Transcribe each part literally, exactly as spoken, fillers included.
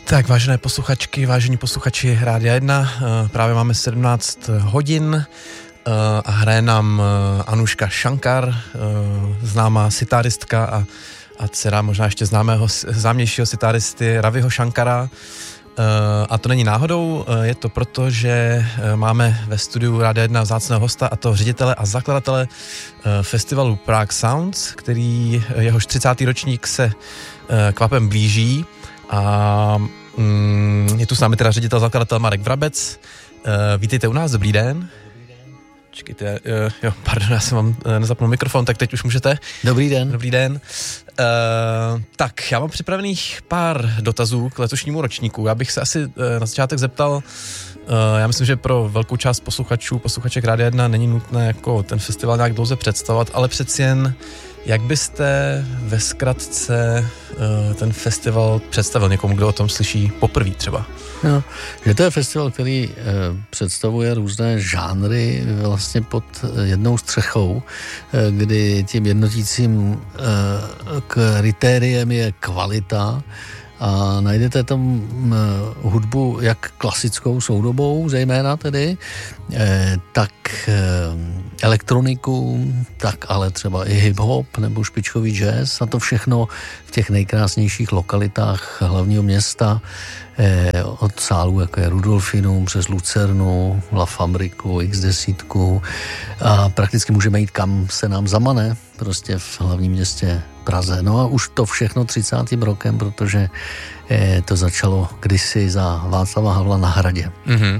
Tak, vážené posluchačky, vážení posluchači Rádia jedna, právě máme sedmnáct hodin a hraje nám Anuška Shankar, známá sitáristka a, a dcera možná ještě známého, známějšího sitáristy Raviho Shankara. A to není náhodou, je to proto, že máme ve studiu Rádia jedna vzácného hosta, a to ředitele a zakladatele festivalu Prague Sounds, který jehož třicátý ročník se kvapem blíží. A mm, je tu s námi teda ředitel, zakladatel Marek Vrabec. Uh, vítejte u nás, dobrý den. Dobrý den. Čekajte, uh, jo, pardon, já jsem vám uh, nezapnul mikrofon, tak teď už můžete. Dobrý den. Dobrý den. Uh, tak, já mám připravených pár dotazů k letošnímu ročníku. Já bych se asi uh, na začátek zeptal, uh, já myslím, že pro velkou část posluchačů, posluchaček Rádia jedna není nutné jako ten festival nějak dlouze představovat, ale přeci jen, jak byste ve zkratce uh, ten festival představil někomu, kdo o tom slyší poprvé třeba? No, že to je festival, který eh, představuje různé žánry vlastně pod jednou střechou, eh, kdy tím jednotícím eh, kritériem je kvalita. A najdete tam uh, hudbu jak klasickou, soudobou zejména tedy, eh, tak eh, elektroniku, tak ale třeba i hip-hop nebo špičkový jazz, a to všechno v těch nejkrásnějších lokalitách hlavního města, eh, od sálů, jako je Rudolfinum, přes Lucernu, La Fabriku, X deset, a prakticky můžeme jít kam se nám zamane, prostě v hlavním městě Praze. No a už to všechno třicátým rokem, protože eh, to začalo kdysi za Václava Havla na Hradě. Mm-hmm.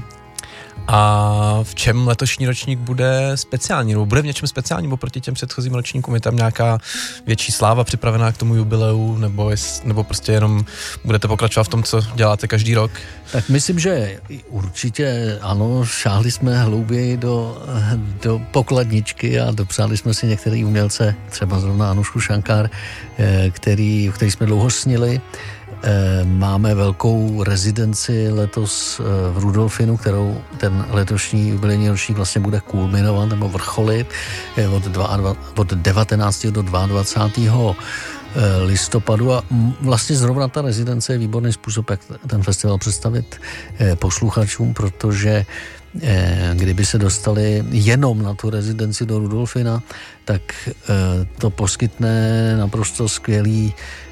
A v čem letošní ročník bude speciální? Nebo bude v něčem speciálním oproti těm předchozím ročníkům? Je tam nějaká větší sláva připravená k tomu jubileu? Nebo, je, nebo prostě jenom budete pokračovat v tom, co děláte každý rok? Tak myslím, že určitě ano, šáhli jsme hlouběji do, do pokladničky a dopřáli jsme si některé umělce, třeba zrovna Anušku Shankar, který, který jsme dlouho snili. Máme velkou rezidenci letos v Rudolfinu, kterou ten letošní jubilejní ročník vlastně bude kulminovat nebo vrcholit od, od devatenáctého do dvacátého druhého listopadu, a vlastně zrovna ta rezidence je výborný způsob, jak ten festival představit posluchačům, protože kdyby se dostali jenom na tu rezidenci do Rudolfina, tak to poskytne naprosto skvělý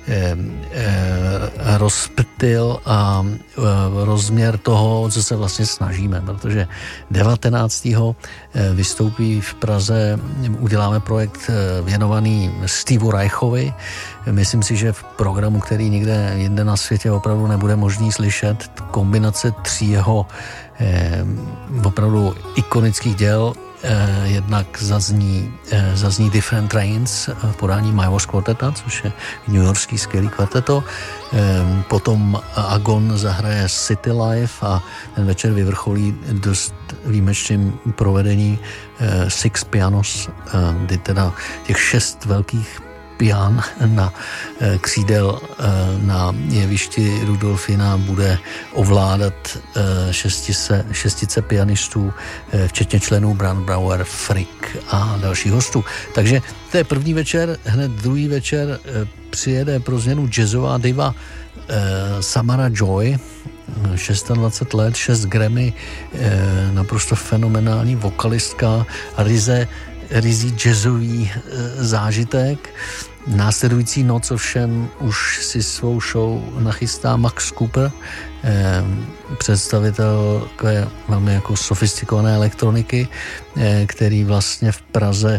rozptyl a rozměr toho, co se vlastně snažíme, protože devatenáctého vystoupí v Praze, uděláme projekt věnovaný Steveu Reichovi. Myslím si, že v programu, který nikde jinde na světě opravdu nebude možný slyšet, kombinace tří jeho eh, opravdu ikonických děl, eh, jednak zazní, eh, zazní Different Trains v podání Majors Quarteta, což je newyorský skvělý kvarteto, eh, potom Agon zahraje City Life a ten večer vyvrcholí dost výjimečným provedení eh, Six Pianos, eh, kdy teda těch šest velkých pian na křídel na jevišti Rudolfina bude ovládat šestice, šestice pianistů, včetně členů Brandbrauer, Frick a dalších hostů. Takže to je první večer, hned druhý večer přijede pro změnu jazzová diva Samara Joy, dvacet šest let, šest Grammy, naprosto fenomenální vokalistka, ryze rizí jazzový e, zážitek. Následující noc ovšem už si svou show nachystá Max Cooper, e, představitel takové velmi jako sofistikované elektroniky, e, který vlastně v Praze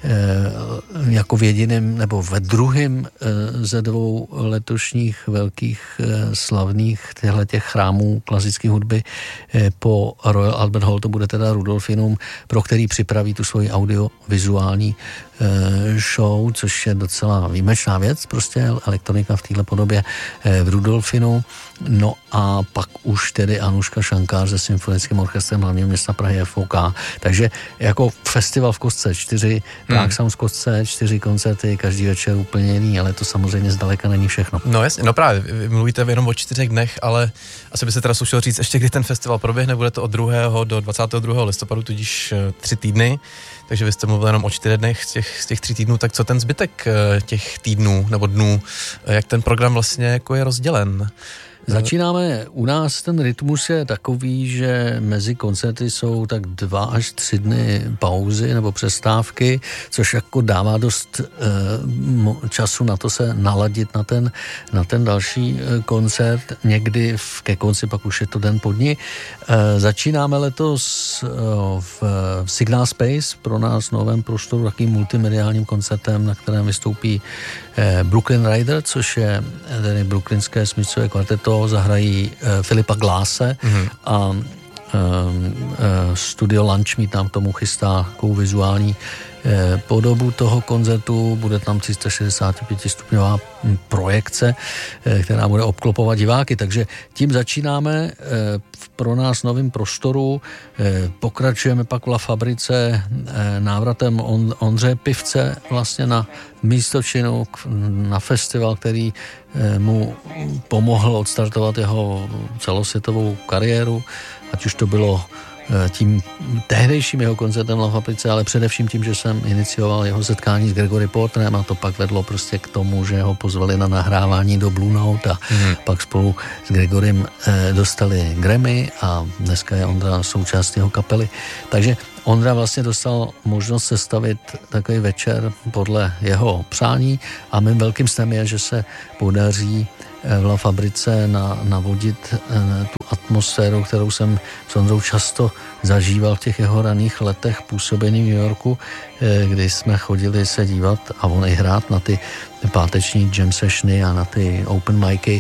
e, jako v jediném nebo ve druhém e, ze dvou letošních velkých e, slavných těchto chrámů klasické hudby e, po Royal Albert Hall, to bude teda Rudolfinum, pro který připraví tu svoji audiovizuální e, show, což je docela výjimečná věc, prostě elektronika v této podobě e, v Rudolfinu. No a pak už tedy Anuška Shankar se symfonickým orchestrem hlavního města Prahy F O K. Takže jako festival v kostce, čtyři Prague hmm. Sounds v kostce, čtyři koncerty, každý večer úplně jiný, ale to samozřejmě zdaleka není všechno. No jasně, no právě, vy mluvíte jenom o čtyřech dnech, ale asi by se teda slušelo říct ještě, kdy ten festival proběhne, bude to od druhého do dvacátého druhého listopadu, tudíž tři týdny, takže vy jste mluvili jenom o čtyřech dnech z těch, z těch tří týdnů, tak co ten zbytek těch týdnů nebo dnů, jak ten program vlastně jako je rozdělen? Začínáme, u nás ten rytmus je takový, že mezi koncerty jsou tak dva až tři dny pauzy nebo přestávky, což jako dává dost uh, času na to se naladit na ten, na ten další koncert. Někdy v, ke konci pak už je to den po dni. Uh, začínáme letos uh, v, v Signal Space, pro nás v novém prostoru, takým multimediálním koncertem, na kterém vystoupí uh, Brooklyn Rider, což je tedy brooklynské smyčcové kvarteto, zahrají uh, Filipa Glasse mm-hmm. a uh, uh, Studio Lunch tam k tomu chystá takovou vizuální uh, podobu toho koncertu. Bude tam tři sta šedesát pět stupňová projekce, uh, která bude obklopovat diváky. Takže tím začínáme uh, v pro nás novým prostoru. Uh, pokračujeme pak v La Fabrice uh, návratem On, Ondřeje Pivce vlastně na místočinu, na festival, který mu pomohl odstartovat jeho celosvětovou kariéru, ať už to bylo tím tehdejším jeho koncertem La Fabrice, ale především tím, že jsem inicioval jeho setkání s Gregory Porterem a to pak vedlo prostě k tomu, že ho pozvali na nahrávání do Blue Note a mm. pak spolu s Gregorym dostali Grammy a dneska je Ondra součást jeho kapely. Takže Ondra vlastně dostal možnost sestavit takový večer podle jeho přání a mým velkým snem je, že se podaří v La Fabrice na, navodit tu atmosféru, kterou jsem s Ondrou často zažíval v těch jeho raných letech působení v New Yorku, kdy jsme chodili se dívat a on i hrát na ty páteční jam sessiony a na ty open micy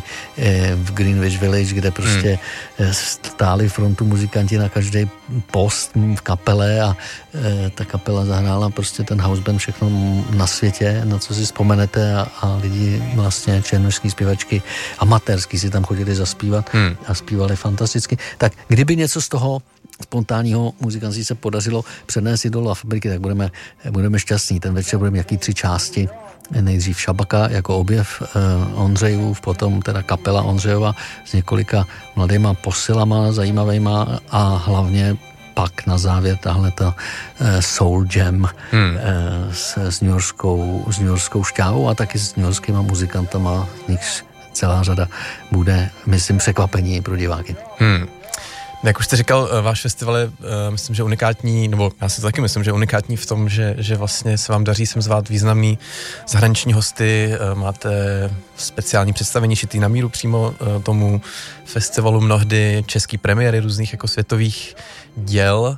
v Greenwich Village, kde prostě hmm. stáli frontu muzikanti na každý post v kapele a ta kapela zahrála prostě ten houseband všechno na světě, na co si vzpomenete a, a lidi vlastně černošský zpěvačky amatérský si tam chodili zaspívat hmm. a zpívali fantasticky. Tak kdyby něco z toho spontánního muzikantství se podařilo přenést do La Fabriky, tak budeme, budeme šťastní. Ten večer budeme jaký tři části. Nejdřív Šabaka jako objev eh, Ondřejův, potom teda kapela Ondřejova s několika mladýma posilama zajímavejma a hlavně pak na závěr tahle ta eh, Soul Jam hmm. eh, s, s newyorskou, s newyorskou šťávou a taky s newyorskýma muzikantama, z nich celá řada bude, myslím, překvapení pro diváky. Hmm. Jak už jste říkal, váš festival je, myslím, že unikátní, nebo já si to taky myslím, že unikátní v tom, že, že vlastně se vám daří sem zvát významný zahraniční hosty, máte speciální představení šitý na míru přímo tomu festivalu, mnohdy český premiéry různých jako světových děl.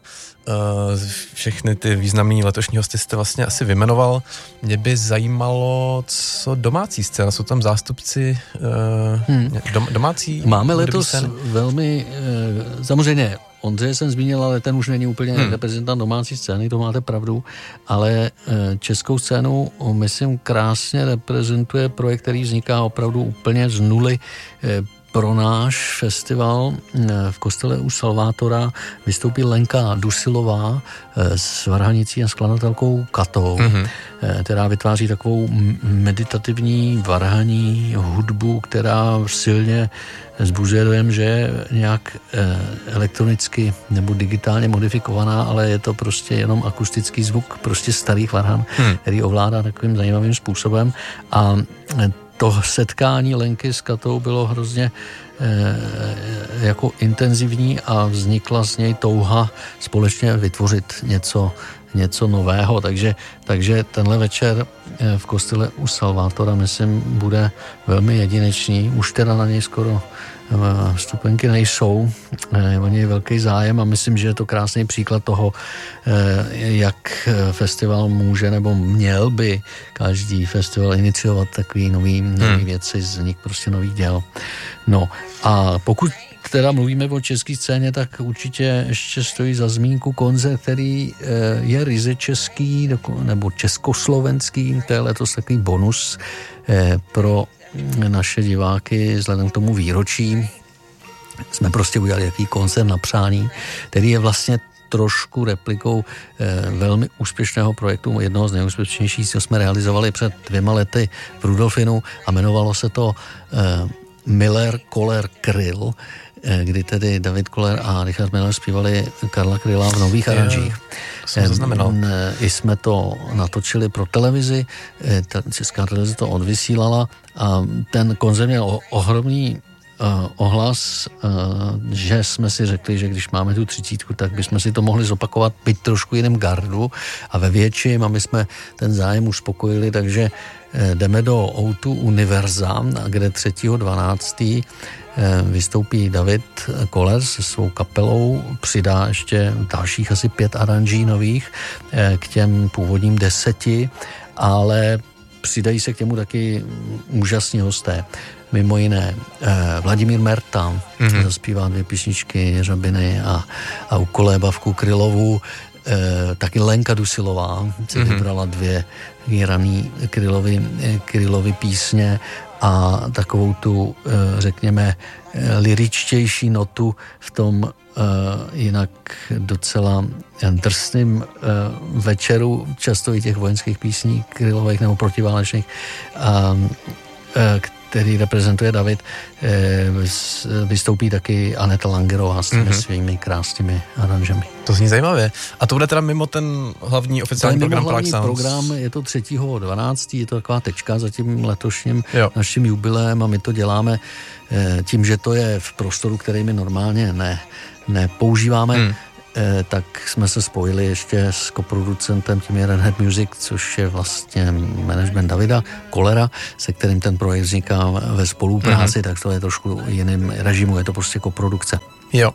Všechny ty významný letošní hosty jste vlastně asi vyjmenoval. Mě by zajímalo, co domácí scéna, jsou tam zástupci hmm. dom, domácí? Máme letos scény? Velmi, samozřejmě Ondřeje jsem zmínil, ale ten už není úplně hmm. reprezentant domácí scény, to máte pravdu, ale českou scénu, myslím, krásně reprezentuje projekt, který vzniká opravdu úplně z nuly. Pro náš festival v kostele u Salvátora vystoupí Lenka Dusilová s varhanicí a skladatelkou Katou, mm-hmm. která vytváří takovou meditativní varhaní hudbu, která silně zbuzuje dojem, že je nějak elektronicky nebo digitálně modifikovaná, ale je to prostě jenom akustický zvuk prostě starých varhan, mm. který ovládá takovým zajímavým způsobem a to setkání Lenky s Katou bylo hrozně eh, jako intenzivní a vznikla z něj touha společně vytvořit něco, něco nového. Takže, takže tenhle večer eh, v kostele u Salvátora, myslím, bude velmi jedinečný. Už teda na něj skoro vstupenky nejsou, o něj velký zájem a myslím, že je to krásný příklad toho, jak festival může nebo měl by každý festival iniciovat takový nový, nový hmm. věci, vznik prostě nových děl. No a pokud teda mluvíme o české scéně, tak určitě ještě stojí za zmínku koncert, který je ryze český nebo československý, to je letos takový bonus pro naše diváky vzhledem k tomu výročí. Jsme prostě udělali jaký koncert na přání, který je vlastně trošku replikou eh, velmi úspěšného projektu, jednoho z nejúspěšnějších, co jsme realizovali před dvěma lety v Rudolfinu a jmenovalo se to eh, Miller, Koller, Kryl, eh, kdy tedy David Koller a Richard Miller zpívali Karla Kryla v nových aranžích. I jsme to natočili pro televizi, ta česká televize to odvysílala a ten koncert měl ohromný ohlas, že jsme si řekli, že když máme tu třicítku, tak bychom si to mohli zopakovat, byť trošku jiném gardu a ve větším, aby jsme ten zájem uspokojili, takže jdeme do O dva Univerza, kde třetího dvanáctého vystoupí David Koller se svou kapelou, přidá ještě dalších asi pět aranží nových k těm původním deseti, ale přidají se k němu taky úžasní hosté. Mimo jiné Vladimír Merta, mm-hmm. zaspívá dvě písničky Jeřabiny a, a u kolébavku Krylovu, taky Lenka Dusilová si mm-hmm. vybrala dvě raný Krylovy, Krylovy písně a takovou tu, řekněme, lyričtější notu v tom jinak docela drsným večeru, často i těch vojenských písní Krylových nebo protiválečných, který reprezentuje David, vystoupí taky Aneta Langerová s těmi mm-hmm. svými krásnými aranžemi. To zní zajímavě. A to bude teda mimo ten hlavní oficiální program Prague Sounds? Program, je to třetího dvanáctého je to taková tečka za tím letošním jo. naším jubilem a my to děláme tím, že to je v prostoru, který my normálně ne, nepoužíváme, hmm. tak jsme se spojili ještě s koproducentem, tím je Red Hat Music, což je vlastně management Davida Kollera, se kterým ten projekt vzniká ve spolupráci, mm-hmm. tak to je trošku jiným režimu, je to prostě koprodukce. Jo,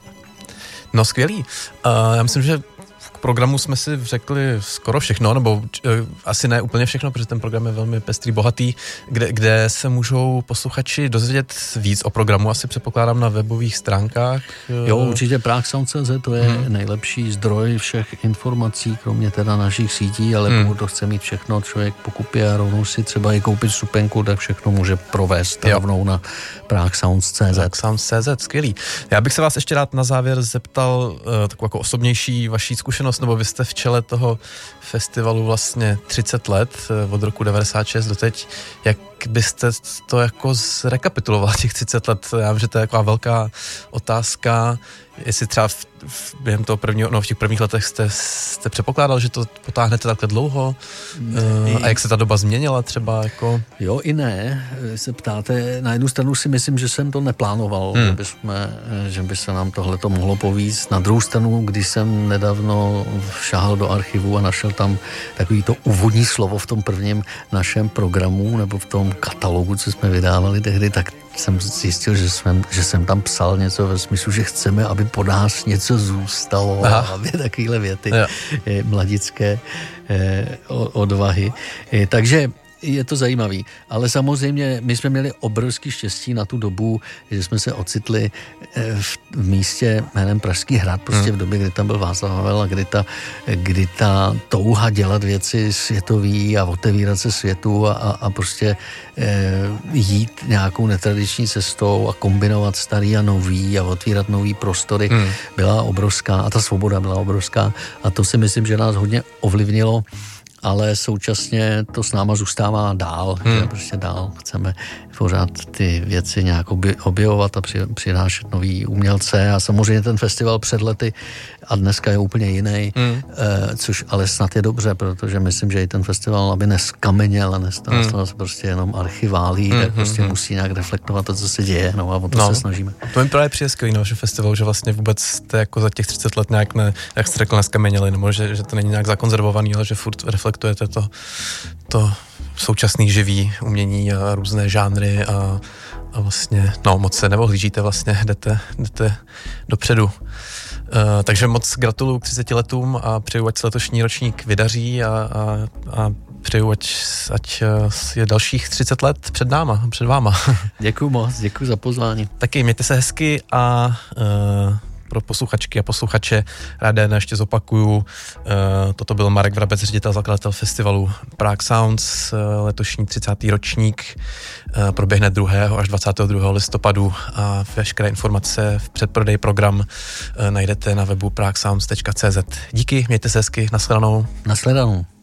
no skvělý. Uh, já myslím, že k programu jsme si řekli skoro všechno, nebo uh, asi ne úplně všechno, protože ten program je velmi pestrý, bohatý, kde, kde se můžou posluchači dozvědět víc o programu, asi předpokládám na webových stránkách. Jo, určitě Prague Sounds tečka cé zet, to je hmm. nejlepší zdroj všech informací, kromě teda našich sítí, ale hmm. pokud to chce mít všechno, člověk pokupí a rovnou si třeba i koupit vstupenku, tak všechno může provést jo. rovnou na Prague Sounds tečka cé zet. Prague Sounds tečka cé zet, skvělý. Já bych se vás ještě rád na závěr zeptal uh, takovou jako osobnější vaší zkušenost, nebo vy jste v čele toho festivalu vlastně třicet let, od roku devadesát šest do teď. Jak byste to jako zrekapituloval těch třicet let? Já vím, že to je taková velká otázka, jestli třeba v, v, během toho prvního, no v těch prvních letech jste, jste předpokládal, že to potáhnete takhle dlouho ne, a jak se ta doba změnila třeba jako? Jo i ne, se ptáte, na jednu stranu si myslím, že jsem to neplánoval, hmm. že, by jsme, že by se nám tohleto mohlo povíct. Na druhou stranu, když jsem nedávno šáhl do archivu a našel tam takový to úvodní slovo v tom prvním našem programu nebo v tom katalogu, co jsme vydávali tehdy, tak jsem zjistil, že jsem, že jsem tam psal něco ve smyslu, že chceme, aby po nás něco zůstalo, Aha. aby takovýhle věty jo. mladické eh, odvahy. Eh, takže je to zajímavý, ale samozřejmě my jsme měli obrovský štěstí na tu dobu, že jsme se ocitli v, v místě jménem Pražský hrad, prostě hmm. v době, kdy tam byl Václav Havel a kdy ta, kdy ta touha dělat věci světový a otevírat se světu a, a prostě e, jít nějakou netradiční cestou a kombinovat starý a nový a otvírat nový prostory hmm. byla obrovská a ta svoboda byla obrovská a to si myslím, že nás hodně ovlivnilo, ale současně to s náma zůstává dál, hmm. že prostě dál chceme pořád ty věci nějak objevovat a přinášet nový umělce a samozřejmě ten festival před lety a dneska je úplně jiný, hmm. eh, což ale snad je dobře, protože myslím, že i ten festival, aby neskameněl a nestal hmm. se prostě jenom archiválí, hmm. tak prostě hmm. musí nějak reflektovat to, co se děje, no a o to no. se snažíme. To mi právě přijde skvělý na vašem festivalu, že vlastně vůbec jste jako za těch třicet let nějak ne, jak jste řekl, neskameněli, nebo že, že to není nějak zakonzervovaný, ale že furt reflektujete to, to současný živý umění a různé žánry a, a vlastně, no moc se neohlížíte vlastně, jdete, jdete dopředu. Uh, takže moc gratuluju k třiceti letům a přeju, ať se letošní ročník vydaří a, a, a přeju, ať, ať je dalších třicet let před náma, před váma. Děkuju moc, děkuju za pozvání. Taky mějte se hezky a uh, pro posluchačky a posluchače ráda ještě zopakuju. Toto byl Marek Vrabec, ředitel, zakladatel festivalu Prague Sounds, letošní třicátý ročník proběhne druhého až dvacátého druhého listopadu a veškeré informace v předprodej program najdete na webu prague sounds tečka cé zet. Díky, mějte se hezky, nashledanou. Nashledanou.